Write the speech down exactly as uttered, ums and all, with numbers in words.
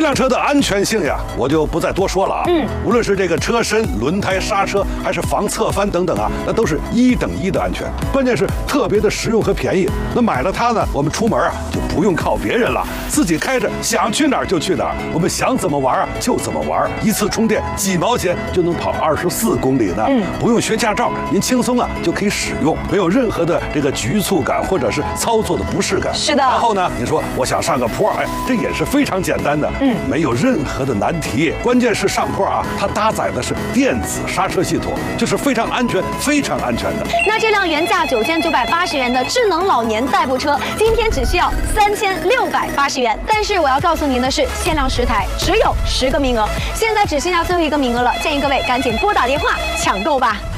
辆车的安全性呀，我就不再多说了啊。嗯，无论是这个车身、轮胎、刹车，还是防侧翻等等啊，那都是一等一的安全。关键是特别的实用和便宜。那买了它呢，我们出门啊就不用靠别人了，自己开着想去哪儿就去哪儿，我们想怎么玩啊就怎么玩，一次充电几毛钱就能跑二十四公里呢。嗯，不用学驾照，您轻松啊就可以使用，没有任何的这个局促感或者是操作的不适感。 是的。 然后呢，你说我想上个坡，哎，这也是非常简单的，嗯，没有任何的难题。关键是上坡啊，它搭载的是电子刹车系统，就是非常安全、非常安全的。 那这辆原价九千九百八十元的智能老年代步车，今天只需要三千六百八十元。但是我要告诉您的是，限量十台，只有十个名额，现在只剩下最后一个名额了，建议各位赶紧拨打电话抢购吧。